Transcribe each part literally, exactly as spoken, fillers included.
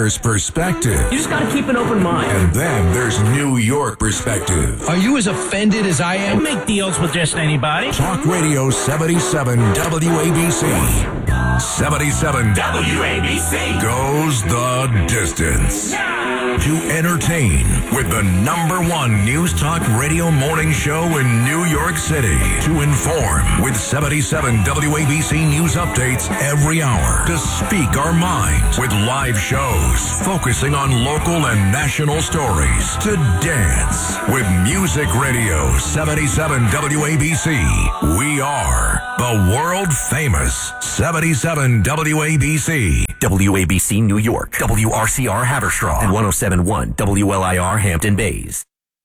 Dallas perspective. You just got to keep an open mind. And then there's New York perspective. Are you as offended as I am? Make deals with just anybody. Talk Radio seventy-seven W A B C. seventy-seven W A B C goes the distance. To entertain with the number one news talk radio morning show in New York City. To inform with seventy-seven W A B C news updates every hour. To speak our minds with live shows focusing on local and national stories. To dance with Music Radio seventy-seven W A B C. We are the world famous seventy-seven W A B C. W A B C New York, W R C R Haverstraw, and one oh seven point one W L I R Hampton Bays.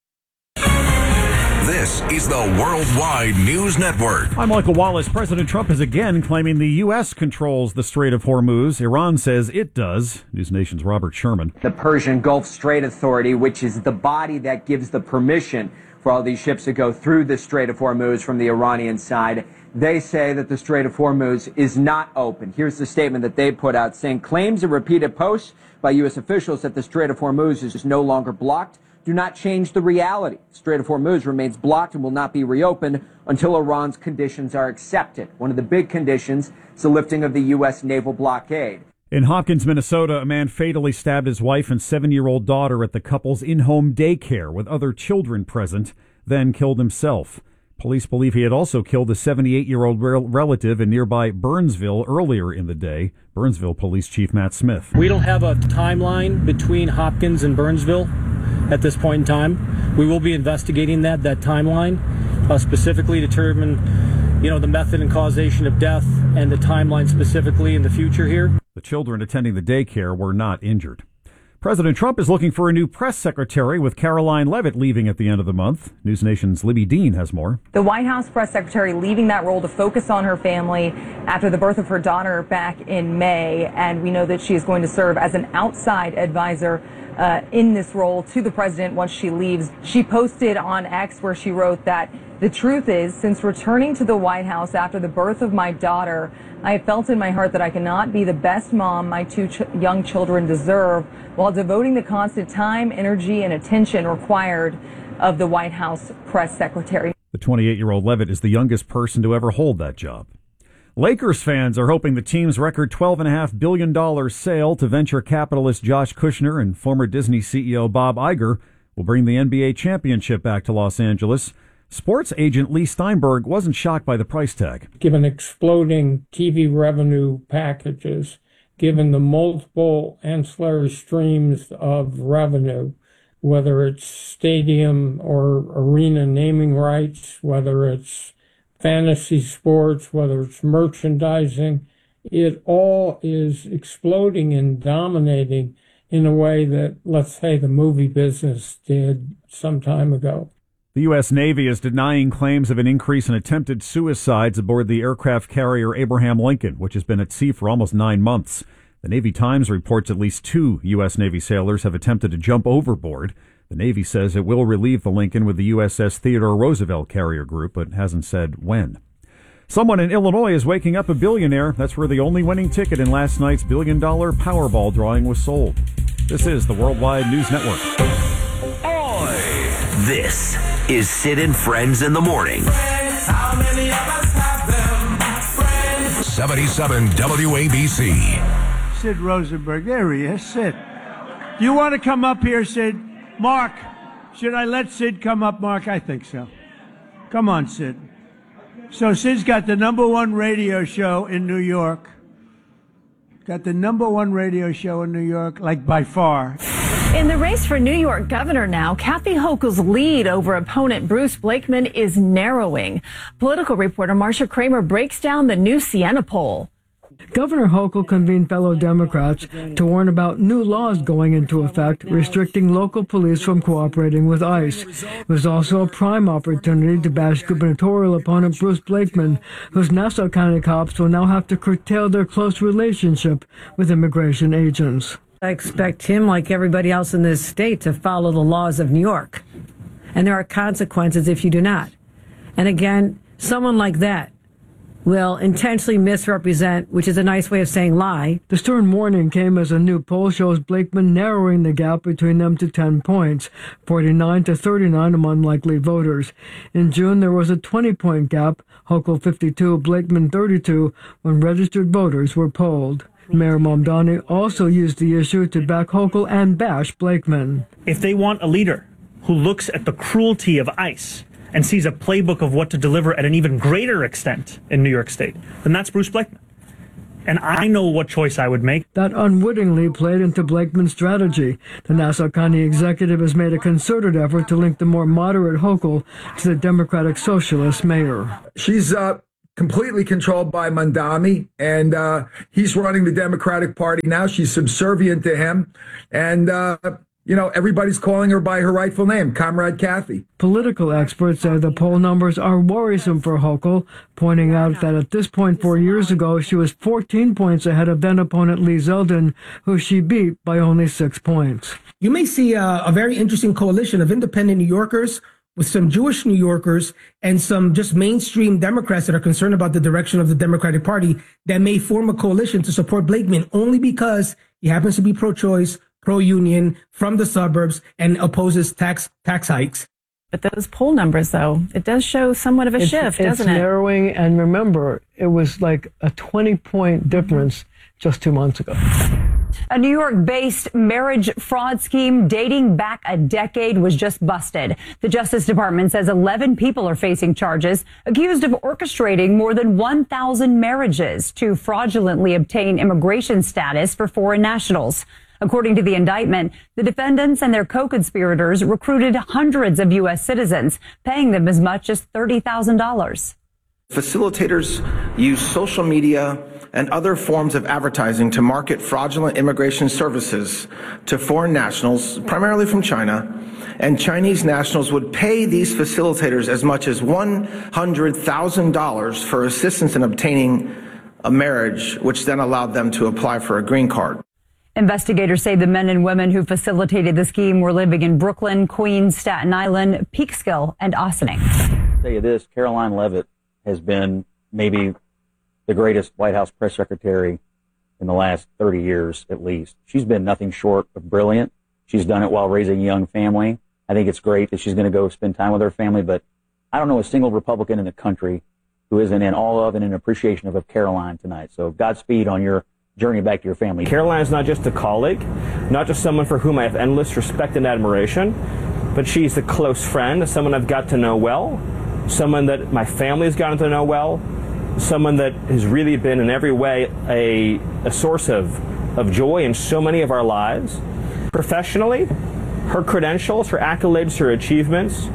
This is the Worldwide News Network. I'm Michael Wallace. President Trump is again claiming the U S controls the Strait of Hormuz. Iran says it does. News Nation's Robert Sherman. The Persian Gulf Strait Authority, which is the body that gives the permission for all these ships to go through the Strait of Hormuz from the Iranian side, they say that the Strait of Hormuz is not open. Here's the statement that they put out saying claims and repeated posts by U S officials that the Strait of Hormuz is no longer blocked do not change the reality. The Strait of Hormuz remains blocked and will not be reopened until Iran's conditions are accepted. One of the big conditions is the lifting of the U S naval blockade. In Hopkins, Minnesota, a man fatally stabbed his wife and seven-year-old daughter at the couple's in-home daycare with other children present, then killed himself. Police believe he had also killed a seventy-eight-year-old rel- relative in nearby Burnsville earlier in the day. Burnsville Police Chief Matt Smith. We don't have a timeline between Hopkins and Burnsville at this point in time. We will be investigating that, that timeline, uh, specifically determine, you know, the method and causation of death and the timeline specifically in the future here. The children attending the daycare were not injured. President Trump is looking for a new press secretary, with Caroline Leavitt leaving at the end of the month. News Nation's Libby Dean has more. The White House press secretary leaving that role to focus on her family after the birth of her daughter back in May. And we know that she is going to serve as an outside advisor uh, in this role to the president once she leaves. She posted on X where she wrote that the truth is, since returning to the White House after the birth of my daughter, I have felt in my heart that I cannot be the best mom my two ch- young children deserve while devoting the constant time, energy, and attention required of the White House press secretary. The twenty-eight-year-old Leavitt is the youngest person to ever hold that job. Lakers fans are hoping the team's record twelve point five billion dollars sale to venture capitalist Josh Kushner and former Disney C E O Bob Iger will bring the N B A championship back to Los Angeles. Sports agent Lee Steinberg wasn't shocked by the price tag. Given exploding T V revenue packages, given the multiple ancillary streams of revenue, whether it's stadium or arena naming rights, whether it's fantasy sports, whether it's merchandising, it all is exploding and dominating in a way that, let's say, the movie business did some time ago. The U S. Navy is denying claims of an increase in attempted suicides aboard the aircraft carrier Abraham Lincoln, which has been at sea for almost nine months. The Navy Times reports at least two U S. Navy sailors have attempted to jump overboard. The Navy says it will relieve the Lincoln with the U S S Theodore Roosevelt carrier group, but hasn't said when. Someone in Illinois is waking up a billionaire. That's where the only winning ticket in last night's billion-dollar Powerball drawing was sold. This is the Worldwide News Network. Oy! This is Sid and Friends in the Morning. How many of us have them? seventy-seven W A B C. Sid Rosenberg. There he is. Sid. Do you want to come up here, Sid? Mark, should I let Sid come up, Mark? I think so. Come on, Sid. So Sid's got the number one radio show in New York. Got the number one radio show in New York, like by far. In the race for New York governor now, Kathy Hochul's lead over opponent Bruce Blakeman is narrowing. Political reporter Marcia Kramer breaks down the new Siena poll. Governor Hochul convened fellow Democrats to warn about new laws going into effect restricting local police from cooperating with ICE. It was also a prime opportunity to bash gubernatorial opponent Bruce Blakeman, whose Nassau County cops will now have to curtail their close relationship with immigration agents. I expect him, like everybody else in this state, to follow the laws of New York. And there are consequences if you do not. And again, someone like that will intentionally misrepresent, which is a nice way of saying lie. The stern warning came as a new poll shows Blakeman narrowing the gap between them to ten points, forty-nine to thirty-nine among likely voters. In June, there was a twenty-point gap, Hochul fifty-two, Blakeman thirty-two, when registered voters were polled. Mayor Mamdani also used the issue to back Hochul and bash Blakeman. If they want a leader who looks at the cruelty of ICE and sees a playbook of what to deliver at an even greater extent in New York State, then that's Bruce Blakeman. And I know what choice I would make. That unwittingly played into Blakeman's strategy. The Nassau County executive has made a concerted effort to link the more moderate Hochul to the Democratic Socialist mayor. She's uh, completely controlled by Mamdani, and uh, he's running the Democratic Party now. She's subservient to him. And, uh, you know, everybody's calling her by her rightful name, Comrade Kathy. Political experts say the poll numbers are worrisome for Hochul, pointing out that at this point four years ago, she was fourteen points ahead of then opponent Lee Zeldin, who she beat by only six points. You may see a, a very interesting coalition of independent New Yorkers with some Jewish New Yorkers and some just mainstream Democrats that are concerned about the direction of the Democratic Party that may form a coalition to support Blakeman only because he happens to be pro-choice, pro-union, from the suburbs, and opposes tax tax hikes. But those poll numbers, though, it does show somewhat of a it's, shift, it's doesn't it? It's narrowing, and remember, it was like a twenty-point difference just two months ago. A New York-based marriage fraud scheme dating back a decade was just busted. The Justice Department says eleven people are facing charges accused of orchestrating more than one thousand marriages to fraudulently obtain immigration status for foreign nationals. According to the indictment, the defendants and their co-conspirators recruited hundreds of U S citizens, paying them as much as thirty thousand dollars. Facilitators use social media and other forms of advertising to market fraudulent immigration services to foreign nationals, primarily from China, and Chinese nationals would pay these facilitators as much as one hundred thousand dollars for assistance in obtaining a marriage, which then allowed them to apply for a green card. Investigators say the men and women who facilitated the scheme were living in Brooklyn, Queens, Staten Island, Peekskill, and Ossining. I'll tell you this, Caroline Leavitt has been maybe the greatest White House press secretary in the last thirty years, at least. She's been nothing short of brilliant. She's done it while raising a young family. I think it's great that she's going to go spend time with her family, but I don't know a single Republican in the country who isn't in all of and in appreciation of, of Caroline tonight. So Godspeed on your journey back to your family. Caroline is not just a colleague, not just someone for whom I have endless respect and admiration, but she's a close friend, someone I've got to know well, someone that my family has gotten to know well, someone that has really been in every way a, a source of, of joy in so many of our lives. Professionally, her credentials, her accolades, her achievements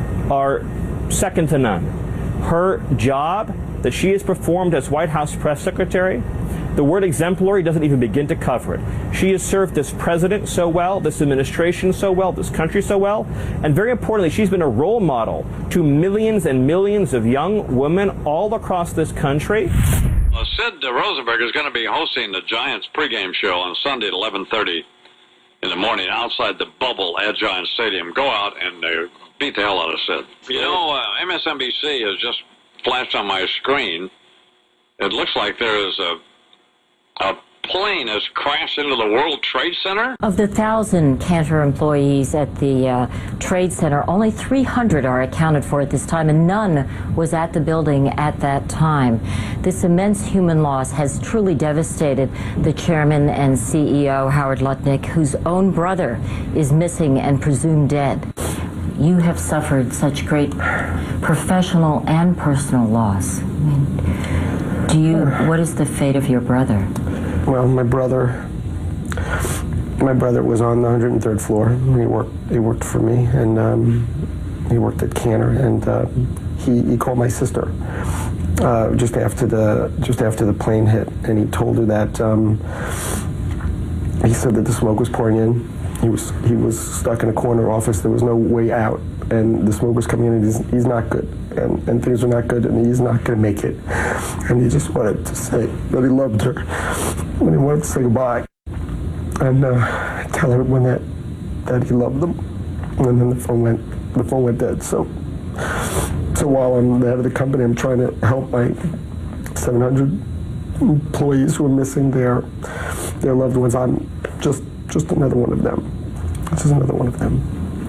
are second to none. Her job that she has performed as White House press secretary, the word exemplary doesn't even begin to cover it. She has served this president so well, this administration so well, this country so well, and very importantly, she's been a role model to millions and millions of young women all across this country. Well, Sid Rosenberg is going to be hosting the Giants pregame show on Sunday at eleven thirty in the morning outside the bubble at Giant Stadium. Go out and uh, beat the hell out of Sid. You know, uh, M S N B C has just flashed on my screen. It looks like there is a A plane has crashed into the World Trade Center? Of the one thousand Cantor employees at the uh, Trade Center, only three hundred are accounted for at this time, and none was at the building at that time. This immense human loss has truly devastated the chairman and C E O, Howard Lutnick, whose own brother is missing and presumed dead. You have suffered such great professional and personal loss. I mean, do you, what is the fate of your brother? Well, my brother, my brother was on the one hundred third floor. He worked, he worked for me, and um, he worked at Cantor, and uh, he, he called my sister uh, just after the just after the plane hit, and he told her that um, he said that the smoke was pouring in. He was he was stuck in a corner office. There was no way out, and the smoke was coming in, and he's, he's not good, and, and things are not good, and he's not going to make it. And he just wanted to say that he loved her, and he wanted to say goodbye, and uh, tell her when that that he loved them. And then the phone went the phone went dead. So so while I'm the head of the company, I'm trying to help my seven hundred employees who are missing their their loved ones. I'm just just another one of them. This is another one of them.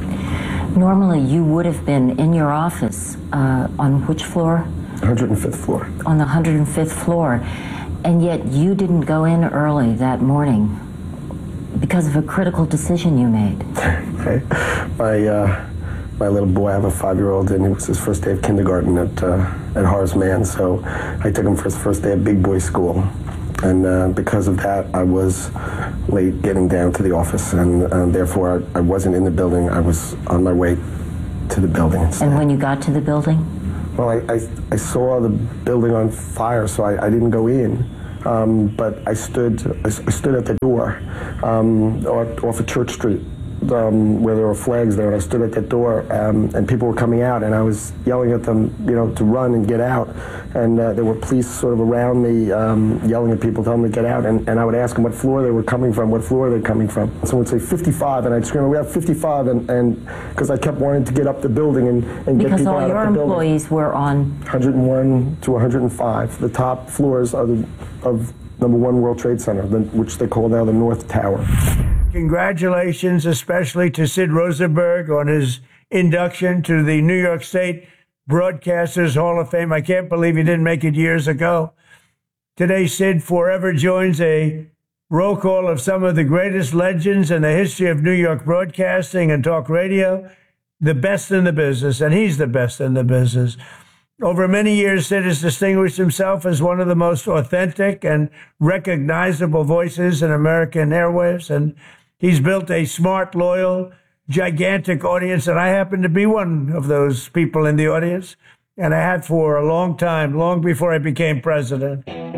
Normally, you would have been in your office uh, on which floor? one hundred fifth floor. On the one hundred fifth floor. And yet you didn't go in early that morning because of a critical decision you made. Okay. My, uh, my little boy, I have a five-year-old, and it was his first day of kindergarten at, uh, at Horace Mann, so I took him for his first day at Big Boy School. And uh, because of that, I was late getting down to the office, and uh, therefore I, I wasn't in the building. I was on my way to the building. Instead. And when you got to the building? Well, I, I, I saw the building on fire, so I, I didn't go in. Um, but I stood I, I stood at the door um, off of Church Street, um, where there were flags there, and I stood at that door, um, and people were coming out, and I was yelling at them, you know, to run and get out. And uh, there were police sort of around me, um, yelling at people, telling them to get out, and, and I would ask them what floor they were coming from, what floor they're coming from. Someone would say fifty-five, and I'd scream, we have fifty-five, and and because I kept wanting to get up the building and, and get people out of the building. Because all your employees were on? one hundred one to one hundred five. The top floors are the, of number one World Trade Center, the, which they call now the North Tower. Congratulations, especially to Sid Rosenberg on his induction to the New York State Broadcasters Hall of Fame. I can't believe he didn't make it years ago. Today, Sid forever joins a roll call of some of the greatest legends in the history of New York broadcasting and talk radio, the best in the business, and he's the best in the business. Over many years, Sid has distinguished himself as one of the most authentic and recognizable voices in American airwaves, and he's built a smart, loyal, gigantic audience, and I happen to be one of those people in the audience, and I had for a long time, long before I became president.